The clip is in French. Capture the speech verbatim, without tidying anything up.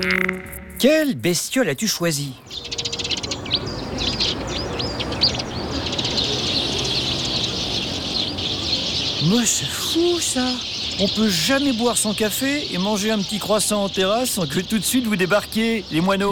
Quelle bestiole as-tu choisi? Mais c'est fou ça! On peut jamais boire son café et manger un petit croissant en terrasse sans que tout de suite vous débarquiez, les moineaux.